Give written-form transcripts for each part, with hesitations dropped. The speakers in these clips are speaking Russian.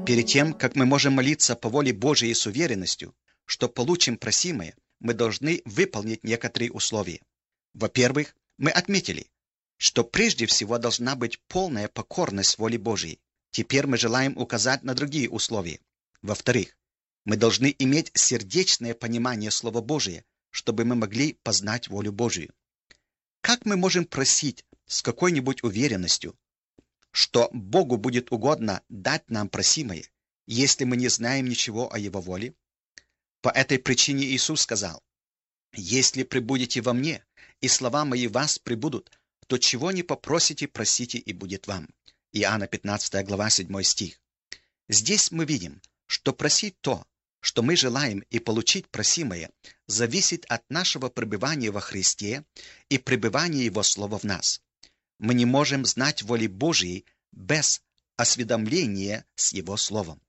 Перед тем, как мы можем молиться по воле Божией с уверенностью, что получим просимое, мы должны выполнить некоторые условия. Во-первых, мы отметили, что прежде всего должна быть полная покорность воле Божией. Теперь мы желаем указать на другие условия. Во-вторых, мы должны иметь сердечное понимание Слова Божия, чтобы мы могли познать волю Божию. Как мы можем просить с какой-нибудь уверенностью, что Богу будет угодно дать нам просимое, если мы не знаем ничего о Его воле? По этой причине Иисус сказал: «Если пребудете во мне, и слова мои в вас пребудут, то чего не попросите, просите, и будет вам». Иоанна 15 глава 7 стих. Здесь мы видим, что просить то, что мы желаем, и получить просимое, зависит от нашего пребывания во Христе и пребывания Его Слова в нас. Мы не можем знать воли Божьей без осведомления с Его Словом.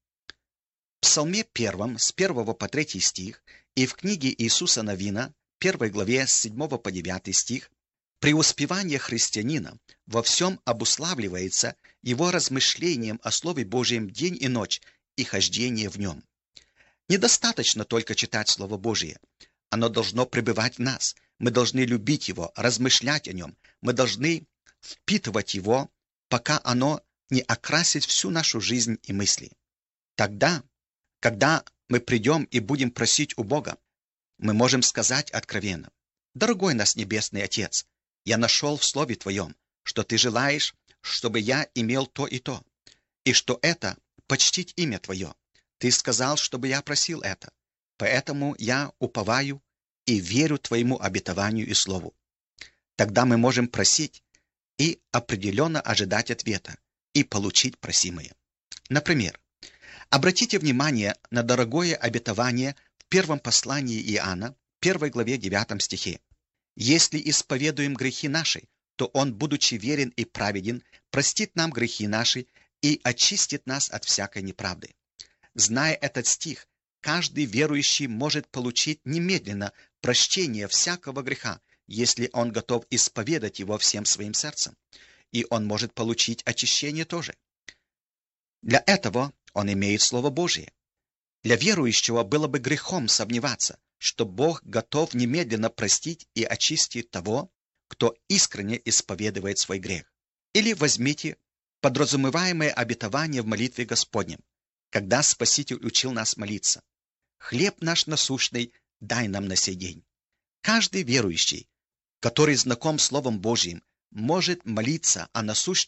В Псалме 1 с 1 по 3 стих и в книге Иисуса Навина, 1 главе с 7 по 9 стих, преуспевание христианина во всем обуславливается его размышлением о Слове Божьем день и ночь и хождение в нем. Недостаточно только читать Слово Божие. Оно должно пребывать в нас. Мы должны любить его, размышлять о нем. Мы должны впитывать его, пока оно не окрасит всю нашу жизнь и мысли. Тогда, когда мы придем и будем просить у Бога, мы можем сказать откровенно: «Дорогой нас Небесный Отец, я нашел в Слове Твоем, что Ты желаешь, чтобы я имел то, и что это почтить имя Твое. Ты сказал, чтобы я просил это, поэтому я уповаю и верю Твоему обетованию и Слову». Тогда мы можем просить и определенно ожидать ответа и получить просимое. Например, обратите внимание на дорогое обетование в первом послании Иоанна, 1 главе 9 стихе. «Если исповедуем грехи наши, то Он, будучи верен и праведен, простит нам грехи наши и очистит нас от всякой неправды». Зная этот стих, каждый верующий может получить немедленно прощение всякого греха, если он готов исповедать его всем своим сердцем. И он может получить очищение тоже. Для этого он имеет Слово Божие. Для верующего было бы грехом сомневаться, что Бог готов немедленно простить и очистить того, кто искренне исповедует свой грех. Или возьмите подразумеваемое обетование в молитве Господнем, когда Спаситель учил нас молиться: «Хлеб наш насущный дай нам на сей день». Каждый верующий, который знаком с Словом Божьим, может молиться о насущном